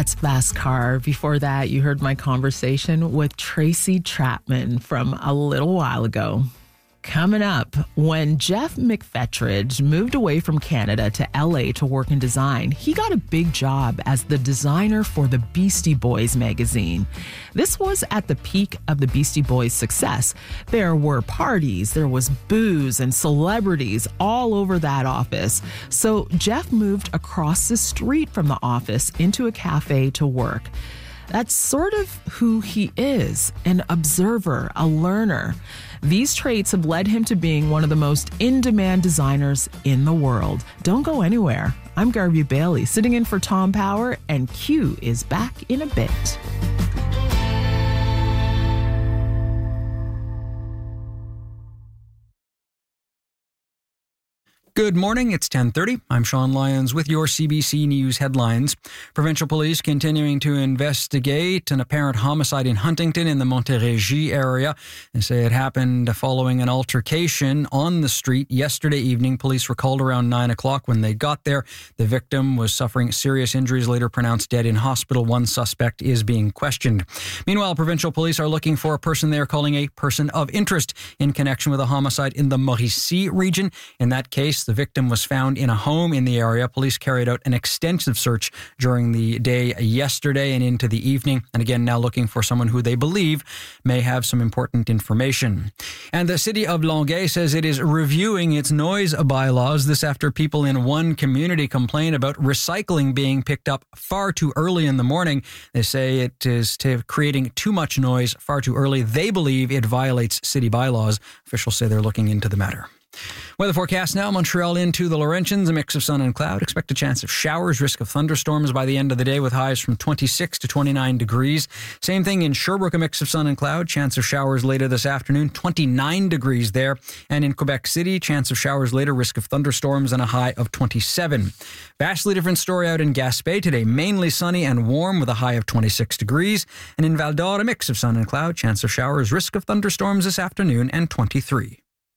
That's Bhaskar. Before that, you heard my conversation with Tracy Chapman from a little while ago. Coming up, when Jeff McFetridge moved away from Canada to LA to work in design, he got a big job as the designer for the Beastie Boys magazine. This was at the peak of the Beastie Boys' success. There were parties, there was booze and celebrities all over that office. So Jeff moved across the street from the office into a cafe to work. That's sort of who he is, an observer, a learner. These traits have led him to being one of the most in-demand designers in the world. Don't go anywhere. I'm Garvey Bailey, sitting in for Tom Power, and Q is back in a bit. Good morning, it's 10:30. I'm Sean Lyons with your CBC News headlines. Provincial police continuing to investigate an apparent homicide in Huntington in the Montérégie area. They say it happened following an altercation on the street yesterday evening. Police were called around 9 o'clock. When they got there, the victim was suffering serious injuries, later pronounced dead in hospital. One suspect is being questioned. Meanwhile, provincial police are looking for a person they are calling a person of interest in connection with a homicide in the Mauricie region. In that case, the victim was found in a home in the area. Police carried out an extensive search during the day yesterday and into the evening. And again, now looking for someone who they believe may have some important information. And the city of Longueuil says it is reviewing its noise bylaws. This after people in one community complain about recycling being picked up far too early in the morning. They say it is creating too much noise far too early. They believe it violates city bylaws. Officials say they're looking into the matter. Weather forecast now. Montreal into the Laurentians, a mix of sun and cloud. Expect a chance of showers, risk of thunderstorms by the end of the day with highs from 26 to 29 degrees. Same thing in Sherbrooke, a mix of sun and cloud. Chance of showers later this afternoon, 29 degrees there. And in Quebec City, chance of showers later, risk of thunderstorms and a high of 27. Vastly different story out in Gaspé today. Mainly sunny and warm with a high of 26 degrees. And in Val d'Or, a mix of sun and cloud. Chance of showers, risk of thunderstorms this afternoon and 23.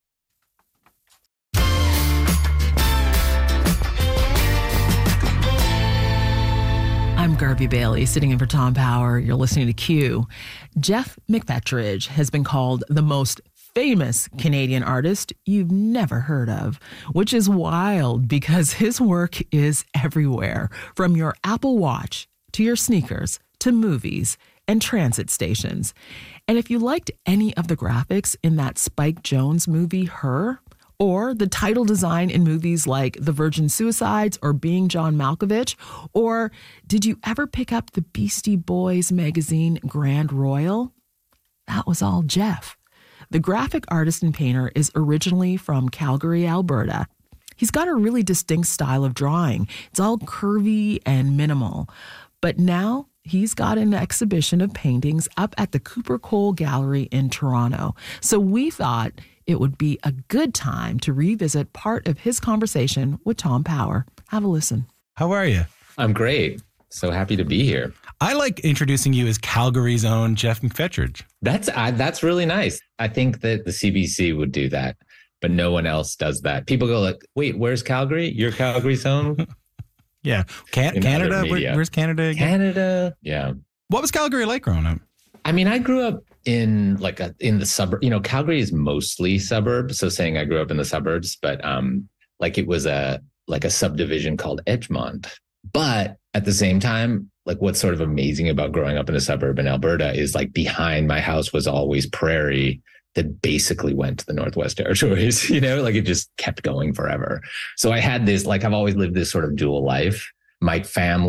I'm Garvey Bailey, sitting in for Tom Power. You're listening to Q. Jeff McFetridge has been called the most famous Canadian artist you've never heard of, which is wild because his work is everywhere, from your Apple Watch to your sneakers to movies and transit stations. And if you liked any of the graphics in that Spike Jonze movie, Her, or the title design in movies like The Virgin Suicides or Being John Malkovich, or did you ever pick up the Beastie Boys magazine Grand Royal? That was all Jeff. The graphic artist and painter is originally from Calgary, Alberta. He's got a really distinct style of drawing. It's all curvy and minimal. But now he's got an exhibition of paintings up at the Cooper Cole Gallery in Toronto. So we thought it would be a good time to revisit part of his conversation with Tom Power. Have a listen. How are you? I'm great. So happy to be here. I like introducing you as Calgary's own Jeff McFetridge. That's really nice. I think that the CBC would do that, but no one else does that. People go like, wait, where's Calgary? You're Calgary's own? Yeah. Canada? Where's Canada again? Canada. Yeah. What was Calgary like growing up? I mean, I grew up in the suburb. You know, Calgary is mostly suburbs. So saying I grew up in the suburbs, but it was a subdivision called Edgemont. But at the same time, like what's sort of amazing about growing up in a suburb in Alberta is like behind my house was always prairie that basically went to the Northwest Territories, you know, like it just kept going forever. So I had this, like I've always lived this sort of dual life. My family